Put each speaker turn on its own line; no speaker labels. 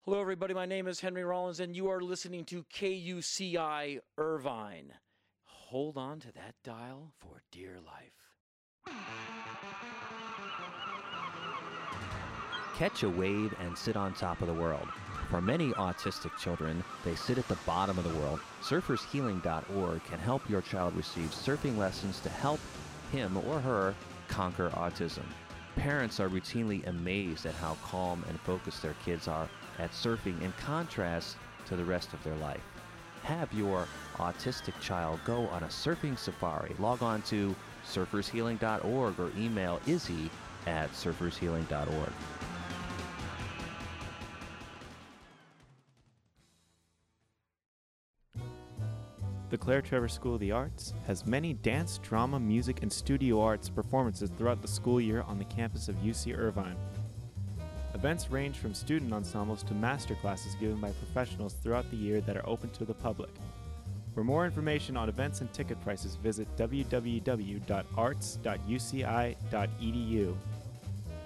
Hello, everybody. My name is Henry Rollins, and you are listening to KUCI Irvine. Hold on to that dial for dear life.
Catch a wave and sit on top of the world. For many autistic children, they sit at the bottom of the world. Surfershealing.org can help your child receive surfing lessons to help him or her conquer autism. Parents are routinely amazed at how calm and focused their kids are at surfing in contrast to the rest of their life. Have your autistic child go on a surfing safari. Log on to surfershealing.org or email izzy@surfershealing.org.
The Claire Trevor School of the Arts has many dance, drama, music, and studio arts performances throughout the school year on the campus of UC Irvine. Events range from student ensembles to master classes given by professionals throughout the year that are open to the public. For more information on events and ticket prices, visit www.arts.uci.edu.